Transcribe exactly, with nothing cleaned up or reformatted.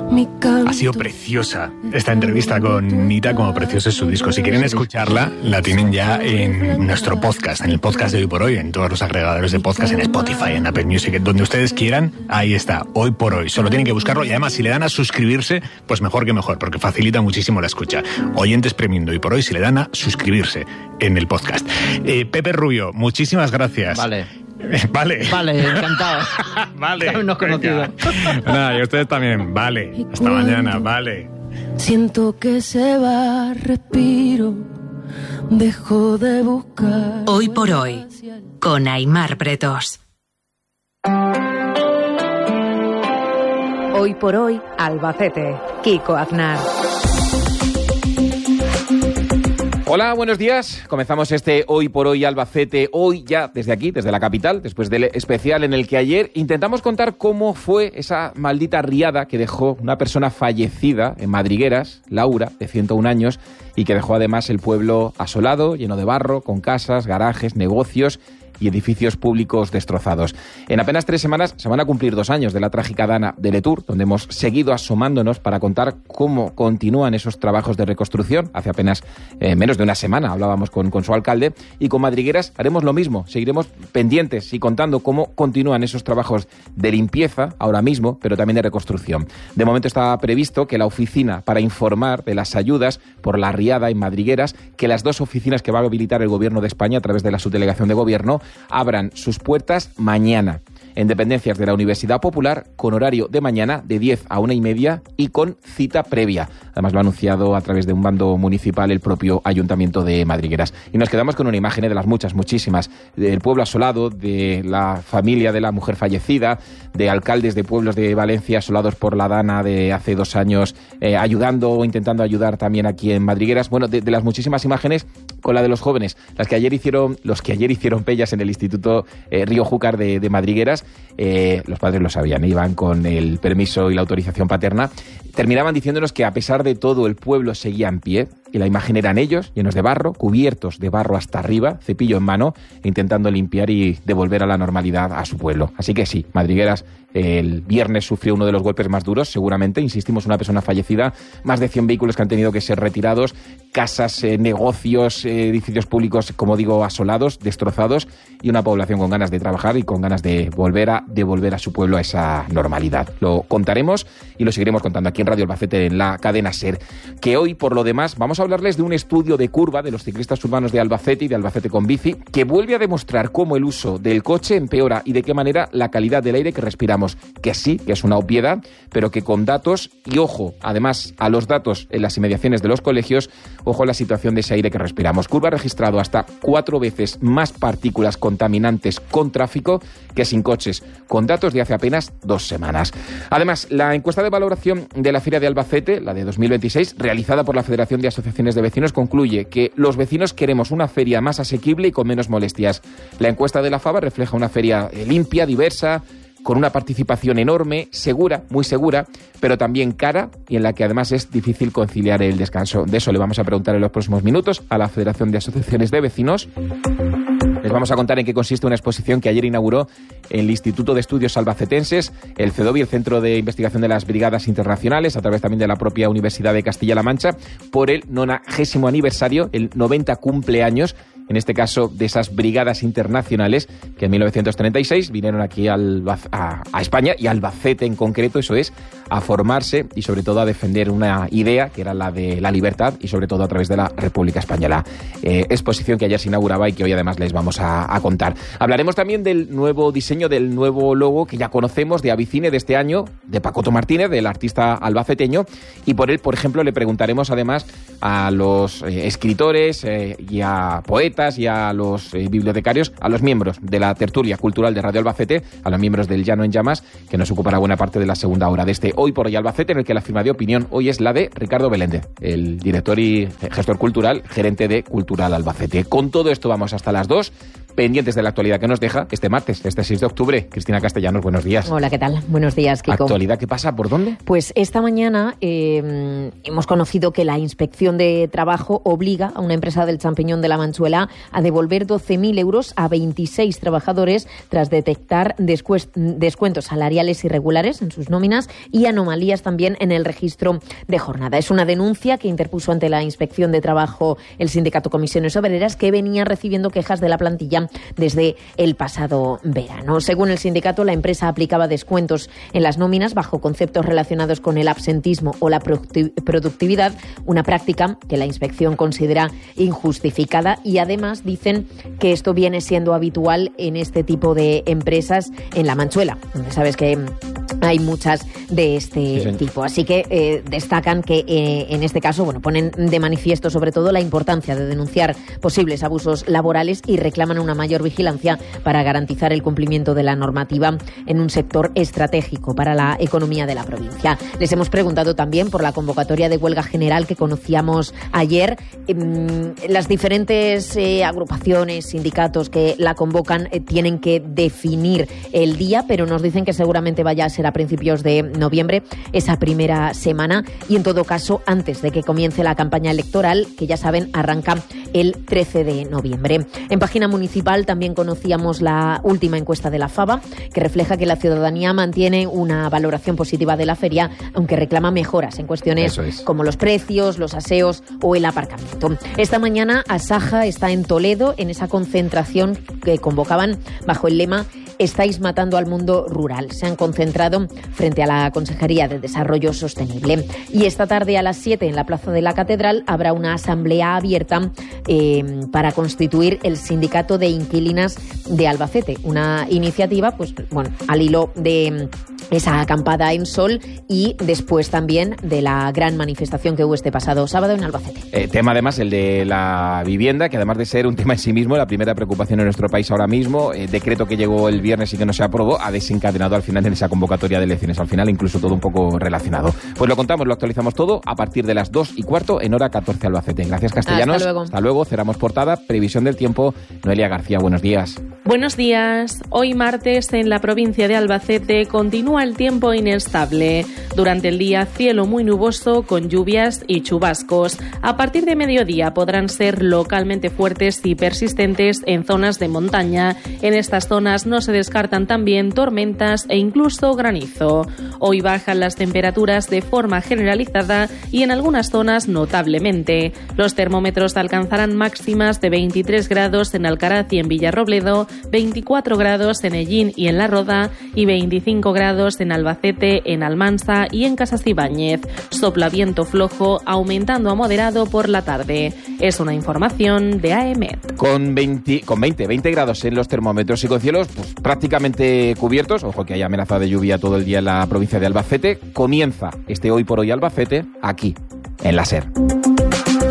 Ha sido preciosa esta entrevista con Nita, como precioso es su disco. Si quieren escucharla, la tienen ya en nuestro podcast, en el podcast de Hoy por Hoy, en todos los agregadores de podcast, en Spotify, en Apple Music, donde ustedes quieran. Ahí está, Hoy por Hoy. Solo tienen que buscarlo y además si le dan a suscribirse, pues mejor que mejor, porque facilita muchísimo la escucha. Oyentes premium de Hoy por Hoy, si le dan a suscribirse en el podcast. Eh, Pepe Rubio, muchísimas gracias. Vale. Vale. Vale, encantado. Vale. Habernos conocido. Nada, y ustedes también. Vale. Hasta mañana. Vale. Siento que se va, respiro, dejo de buscar. Hoy por Hoy, con Aimar Pretos. Hoy por Hoy, Albacete. Kiko Aznar. Hola, buenos días. Comenzamos este Hoy por Hoy Albacete, hoy ya desde aquí, desde la capital, después del especial en el que ayer intentamos contar cómo fue esa maldita riada que dejó una persona fallecida en Madrigueras, Laura, de ciento un años, y que dejó además el pueblo asolado, lleno de barro, con casas, garajes, negocios y edificios públicos destrozados. En apenas tres semanas se van a cumplir dos años de la trágica dana de Letour, donde hemos seguido asomándonos para contar cómo continúan esos trabajos de reconstrucción. Hace apenas eh, menos de una semana hablábamos con, con su alcalde, y con Madrigueras haremos lo mismo. Seguiremos pendientes y contando cómo continúan esos trabajos de limpieza ahora mismo, pero también de reconstrucción. De momento está previsto que la oficina para informar de las ayudas por la riada en Madrigueras, que las dos oficinas que va a habilitar el Gobierno de España a través de la subdelegación de Gobierno, abran sus puertas mañana en dependencias de la Universidad Popular, con horario de mañana de diez a una y media y con cita previa. Además lo ha anunciado a través de un bando municipal el propio Ayuntamiento de Madrigueras. Y nos quedamos con una imagen de las muchas, muchísimas, del pueblo asolado, de la familia de la mujer fallecida, de alcaldes de pueblos de Valencia asolados por la dana de hace dos años, eh, ayudando o intentando ayudar también aquí en Madrigueras. Bueno, de, de las muchísimas imágenes, con la de los jóvenes, las que ayer hicieron, los que ayer hicieron pellas en el Instituto eh, Río Júcar de, de Madrigueras. Eh, los padres lo sabían, iban con el permiso y la autorización paterna. Terminaban diciéndonos que a pesar de todo el pueblo seguía en pie, y la imagen eran ellos, llenos de barro, cubiertos de barro hasta arriba, cepillo en mano, intentando limpiar y devolver a la normalidad a su pueblo. Así que sí, Madrigueras el viernes sufrió uno de los golpes más duros, seguramente, insistimos, una persona fallecida, más de cien vehículos que han tenido que ser retirados, casas, eh, negocios, eh, edificios públicos, como digo, asolados, destrozados, y una población con ganas de trabajar y con ganas de volver a devolver a su pueblo a esa normalidad. Lo contaremos y lo seguiremos contando aquí en Radio Albacete, en la cadena SER, que hoy, por lo demás, vamos a hablarles de un estudio de curva de los ciclistas urbanos de Albacete y de Albacete con Bici, que vuelve a demostrar cómo el uso del coche empeora y de qué manera la calidad del aire que respiramos, que sí, que es una obviedad, pero que con datos, y ojo, además a los datos en las inmediaciones de los colegios, ojo a la situación de ese aire que respiramos. Curva ha registrado hasta cuatro veces más partículas contaminantes con tráfico que sin coches, con datos de hace apenas dos semanas. Además, la encuesta de valoración de la Feria de Albacete, la de dos mil veintiséis, realizada por la Federación de Asociaciones de Vecinos, concluye que los vecinos queremos una feria más asequible y con menos molestias. La encuesta de la Fava refleja una feria limpia, diversa, con una participación enorme, segura, muy segura, pero también cara, y en la que además es difícil conciliar el descanso. De eso le vamos a preguntar en los próximos minutos a la Federación de Asociaciones de Vecinos. Les vamos a contar en qué consiste una exposición que ayer inauguró el Instituto de Estudios Albacetenses, el CEDOBI, el Centro de Investigación de las Brigadas Internacionales, a través también de la propia Universidad de Castilla-La Mancha, por el nonagésimo aniversario, el noventa cumpleaños, en este caso de esas brigadas internacionales que en mil novecientos treinta y seis vinieron aquí al, a, a España, y a Albacete en concreto, eso es, a formarse y sobre todo a defender una idea que era la de la libertad, y sobre todo a través de la República Española. Eh, exposición que ayer se inauguraba y que hoy además les vamos a, a contar. Hablaremos también del nuevo diseño, del nuevo logo que ya conocemos de Avicine de este año, de Pacoto Martínez, del artista albaceteño, y por él, por ejemplo, le preguntaremos además a los eh, escritores eh, y a poetas y a los eh, bibliotecarios, a los miembros de la tertulia cultural de Radio Albacete, a los miembros del Llano en Llamas, que nos ocupará buena parte de la segunda hora de este Hoy por Hoy Albacete, en el que la firma de opinión hoy es la de Ricardo Beléndez, el director y gestor cultural, gerente de Cultural Albacete. Con todo esto vamos hasta las dos. pendientes de la actualidad que nos deja este martes, este seis de octubre. Cristina Castellanos, buenos días. Hola, ¿qué tal? Buenos días, Kiko. ¿Actualidad qué pasa? ¿Por dónde? Pues esta mañana eh, hemos conocido que la Inspección de Trabajo obliga a una empresa del champiñón de la Manchuela a devolver doce mil euros a veintiséis trabajadores tras detectar descues- descuentos salariales irregulares en sus nóminas y anomalías también en el registro de jornada. Es una denuncia que interpuso ante la Inspección de Trabajo el sindicato Comisiones Obreras, que venía recibiendo quejas de la plantilla desde el pasado verano. Según el sindicato, la empresa aplicaba descuentos en las nóminas bajo conceptos relacionados con el absentismo o la productividad, una práctica que la inspección considera injustificada, y además dicen que esto viene siendo habitual en este tipo de empresas en la Manchuela, donde sabes que hay muchas de este sí, tipo. Así que eh, destacan que eh, en este caso, bueno, ponen de manifiesto sobre todo la importancia de denunciar posibles abusos laborales y reclaman una mayor vigilancia para garantizar el cumplimiento de la normativa en un sector estratégico para la economía de la provincia. Les hemos preguntado también por la convocatoria de huelga general que conocíamos ayer. Eh, las diferentes eh, agrupaciones, sindicatos que la convocan eh, tienen que definir el día, pero nos dicen que seguramente vaya a ser a principios de noviembre, esa primera semana, y en todo caso antes de que comience la campaña electoral, que ya saben arranca el trece de noviembre. En página municipal también conocíamos la última encuesta de la Faba, que refleja que la ciudadanía mantiene una valoración positiva de la feria, aunque reclama mejoras en cuestiones como los precios, los aseos o el aparcamiento. Esta mañana Asaja está en Toledo en esa concentración que convocaban bajo el lema "Estáis matando al mundo rural". Se han concentrado frente a la Consejería de Desarrollo Sostenible. Y esta tarde a las siete en la Plaza de la Catedral habrá una asamblea abierta eh, para constituir el Sindicato de Inquilinas de Albacete. Una iniciativa, pues bueno, al hilo de esa acampada en Sol y después también de la gran manifestación que hubo este pasado sábado en Albacete. Eh, tema además el de la vivienda, que además de ser un tema en sí mismo, la primera preocupación en nuestro país ahora mismo, eh, decreto que llegó el viernes y que no se aprobó, ha desencadenado al final en esa convocatoria de elecciones. Al final incluso todo un poco relacionado. Pues lo contamos, lo actualizamos todo a partir de las dos y cuarto en hora catorce Albacete. Gracias, Castellanos. Hasta luego. Hasta luego. Cerramos portada. Previsión del tiempo. Noelia García, buenos días. Buenos días. Hoy martes en la provincia de Albacete continúa el tiempo inestable. Durante el día cielo muy nuboso con lluvias y chubascos. A partir de mediodía podrán ser localmente fuertes y persistentes en zonas de montaña. En estas zonas no se descartan también tormentas e incluso granizo. Hoy bajan las temperaturas de forma generalizada y en algunas zonas notablemente. Los termómetros alcanzarán máximas de veintitrés grados en Alcaraz y en Villarrobledo, veinticuatro grados en Ellín y en La Roda y veinticinco grados en Albacete, en Almansa y en Casasibáñez. Sopla viento flojo, aumentando a moderado por la tarde. Es una información de A E M E T. Con veinte, con veinte, veinte grados en los termómetros y con cielos pues, prácticamente cubiertos, ojo que hay amenaza de lluvia todo el día en la provincia de Albacete, comienza este Hoy por Hoy Albacete aquí, en la SER.